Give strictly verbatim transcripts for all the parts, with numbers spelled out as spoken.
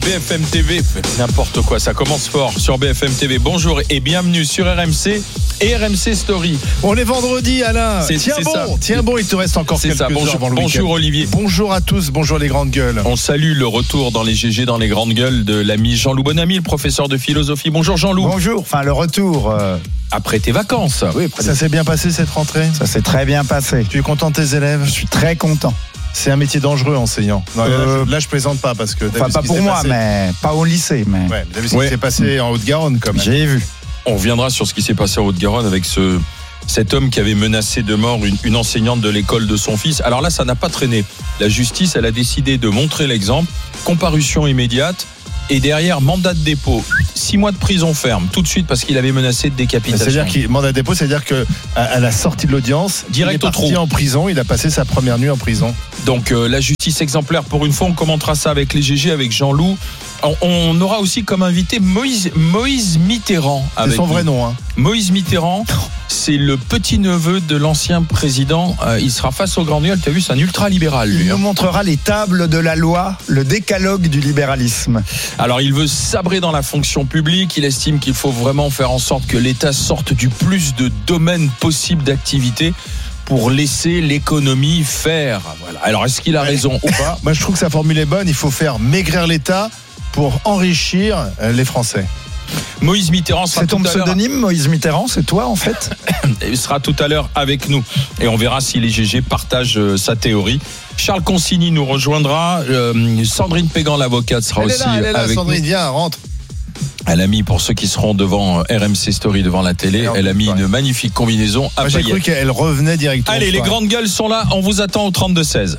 B F M T V, n'importe quoi, ça commence fort sur B F M T V. Bonjour et bienvenue sur R M C et R M C Story. On est vendredi, Alain. C'est, tiens c'est bon, ça. tiens bon, il te reste encore c'est quelques ça. heures Bonjour, avant le bonjour week-end. Olivier. Bonjour à tous, bonjour les grandes gueules. On salue le retour dans les G G, dans les grandes gueules de l'ami Jean-Loup Bonamy, le professeur de philosophie. Bonjour Jean-Loup. Bonjour, enfin le retour. Euh... Après tes vacances. Oui, ça s'est bien passé cette rentrée? Ça s'est très bien passé. Tu es content de tes élèves? Je suis très content. C'est un métier dangereux, enseignant. Non, euh, là, je, là, je plaisante pas parce que. Enfin, pas pour moi, passé. mais pas au lycée. Mais... Ouais, t'as vu ce ouais. qui s'est passé en Haute-Garonne, quand même. J'ai vu. On reviendra sur ce qui s'est passé en Haute-Garonne avec ce, cet homme qui avait menacé de mort une, une enseignante de l'école de son fils. Alors là, ça n'a pas traîné. La justice, elle a décidé de montrer l'exemple. Comparution immédiate. Et derrière, mandat de dépôt, six mois de prison ferme, tout de suite parce qu'il avait menacé de décapitation. C'est-à-dire qu'il mandat de dépôt, c'est-à-dire que à la sortie de l'audience, direct il est au parti trou. en prison. Il a passé sa première nuit en prison. Donc euh, la justice exemplaire pour une fois. On commentera ça avec les G G, avec Jean-Loup. On, on aura aussi comme invité Moïse, Moïse Mitterrand. C'est son vrai nom. Hein. Moïse Mitterrand, c'est le petit-neveu de l'ancien président. Euh, il sera face aux grandes gueules. Tu as vu, c'est un ultra-libéral. Lui, il nous hein. montrera les tables de la loi, le décalogue du libéralisme. Alors il veut sabrer dans la fonction publique. Il estime qu'il faut vraiment faire en sorte que l'État sorte du plus de domaines possibles d'activité pour laisser l'économie faire. Voilà. Alors est-ce qu'il a raison ou pas? Moi je trouve que sa formule est bonne. Il faut faire maigrir l'État pour enrichir les Français. Moïse Mitterrand sera c'est ton tout à l'heure. pseudonyme, Moïse Mitterrand, c'est toi en fait. Il sera tout à l'heure avec nous et on verra si les G G partagent euh, sa théorie. Charles Consigny nous rejoindra. Euh, Sandrine Pégan, l'avocate, sera elle aussi est là, elle est là, avec Sandrine, nous. viens, rentre. Elle a mis, pour ceux qui seront devant R M C Story, devant la télé, elle a mis une magnifique combinaison à Moi, j'ai paillettes. cru qu'elle revenait directement. Allez, les grandes gueules sont là. On vous attend au trente-deux seize.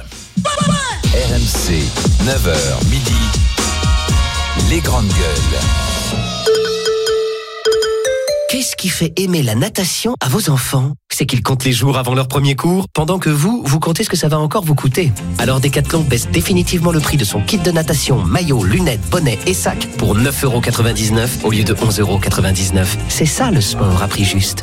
R M C, neuf heures midi. Les grandes gueules. Qu'est-ce qui fait aimer la natation à vos enfants? C'est qu'ils comptent les jours avant leur premier cours, pendant que vous, vous comptez ce que ça va encore vous coûter. Alors Decathlon baisse définitivement le prix de son kit de natation, maillot, lunettes, bonnet et sac pour neuf euros quatre-vingt-dix-neuf au lieu de onze euros quatre-vingt-dix-neuf. C'est ça le sport à prix juste.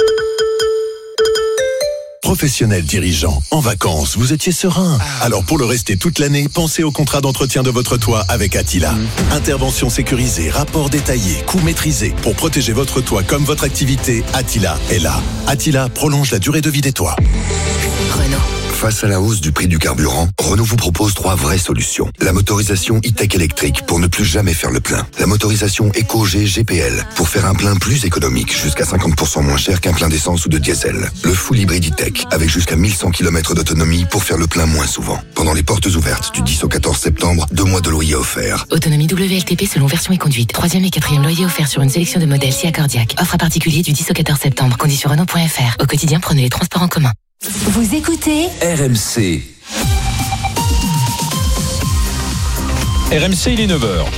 Professionnel dirigeant, en vacances, vous étiez serein. Alors pour le rester toute l'année, pensez au contrat d'entretien de votre toit avec Attila. Mmh. Intervention sécurisée, rapport détaillé, coût maîtrisé. Pour protéger votre toit comme votre activité, Attila est là. Attila prolonge la durée de vie des toits. Renault. Face à la hausse du prix du carburant, Renault vous propose trois vraies solutions. La motorisation e-tech électrique pour ne plus jamais faire le plein. La motorisation EcoG G P L pour faire un plein plus économique, jusqu'à cinquante pour cent moins cher qu'un plein d'essence ou de diesel. Le full hybride e-tech avec jusqu'à mille cent kilomètres d'autonomie pour faire le plein moins souvent. Pendant les portes ouvertes du dix au quatorze septembre, deux mois de loyer offerts. Autonomie W L T P selon version et conduite. Troisième et quatrième loyer offert sur une sélection de modèles si accordiaque. Offre à particulier du dix au quatorze septembre. Conditions Renault point F R. Au quotidien, prenez les transports en commun. Vous écoutez R M C. R M C, il est neuf heures.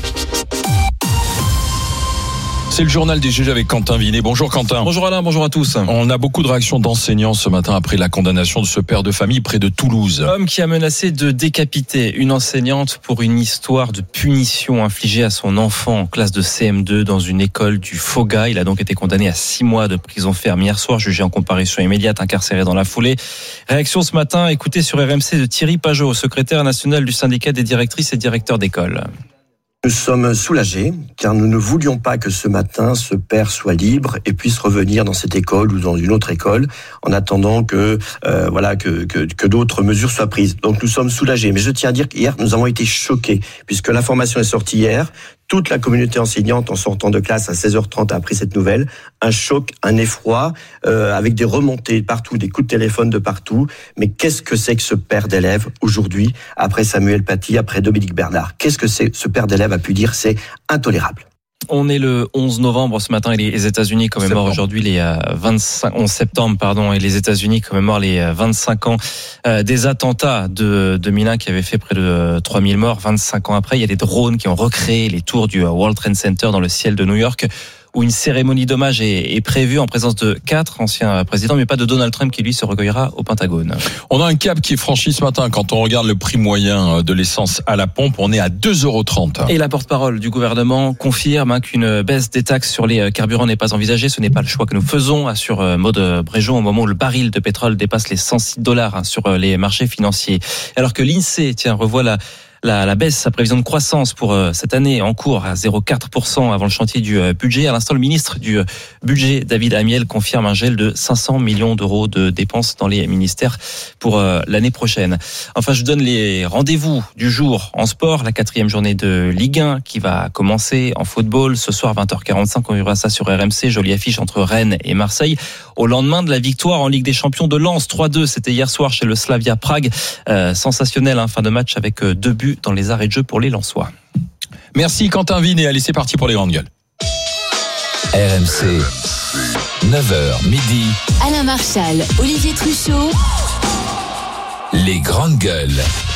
C'est le journal des G G avec Quentin Vinet. Bonjour Quentin. Bonjour Alain, bonjour à tous. On a beaucoup de réactions d'enseignants ce matin après la condamnation de ce père de famille près de Toulouse. L'homme qui a menacé de décapiter une enseignante pour une histoire de punition infligée à son enfant en classe de C M deux dans une école du Foga. Il a donc été condamné à six mois de prison ferme hier soir, jugé en comparution immédiate, incarcéré dans la foulée. Réaction ce matin, écoutez sur R M C de Thierry Pajot, secrétaire national du syndicat des directrices et directeurs d'école. Nous sommes soulagés car nous ne voulions pas que ce matin ce père soit libre et puisse revenir dans cette école ou dans une autre école en attendant que euh, voilà que, que que d'autres mesures soient prises. Donc nous sommes soulagés. Mais je tiens à dire qu'hier nous avons été choqués puisque l'information est sortie hier. Toute la communauté enseignante en sortant de classe à seize heures trente a appris cette nouvelle. Un choc, un effroi, euh, avec des remontées partout, des coups de téléphone de partout. Mais qu'est-ce que c'est que ce père d'élève aujourd'hui, après Samuel Paty, après Dominique Bernard? Qu'est-ce que c'est ce père d'élève a pu dire? C'est intolérable. On est le onze novembre ce matin et les États-Unis commémorent aujourd'hui les vingt-cinq onze septembre pardon et les États-Unis commémorent les vingt-cinq ans des attentats de deux mille un qui avaient fait près de trois mille morts. vingt-cinq ans après, il y a des drones qui ont recréé les tours du World Trade Center dans le ciel de New York, où une cérémonie d'hommage est, est prévue en présence de quatre anciens présidents, mais pas de Donald Trump qui lui se recueillera au Pentagone. On a un cap qui est franchi ce matin quand on regarde le prix moyen de l'essence à la pompe. On est à deux euros trente. Et la porte-parole du gouvernement confirme hein, qu'une baisse des taxes sur les carburants n'est pas envisagée. Ce n'est pas le choix que nous faisons, assure Maud Bréjon, au moment où le baril de pétrole dépasse les cent six dollars hein, sur les marchés financiers. Alors que l'INSEE, tiens, revoit la la, la baisse, sa prévision de croissance pour euh, cette année en cours à zéro virgule quatre pour cent avant le chantier du euh, budget. À l'instant, le ministre du euh, budget, David Amiel, confirme un gel de cinq cents millions d'euros de dépenses dans les ministères pour euh, l'année prochaine. Enfin, je vous donne les rendez-vous du jour en sport. La quatrième journée de Ligue un qui va commencer en football. Ce soir, vingt heures quarante-cinq, on verra ça sur R M C. Jolie affiche entre Rennes et Marseille. Au lendemain de la victoire en Ligue des Champions de Lens, trois deux. C'était hier soir chez le Slavia Prague. Euh, sensationnel, hein, fin de match avec euh, deux buts dans les arrêts de jeu pour les Lensois. Merci Quentin Vigne. Allez, c'est parti pour les grandes gueules. R M C, neuf heures midi. Alain Marchal, Olivier Truchot. Les grandes gueules.